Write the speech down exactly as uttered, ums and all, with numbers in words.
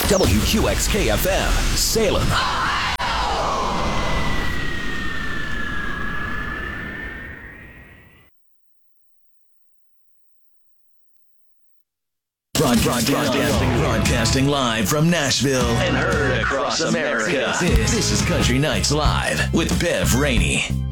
W Q X K F M, Salem. Broadcasting, broadcasting, broadcasting live from Nashville and heard across America. This, this is Country Nights Live with Bev Rainey.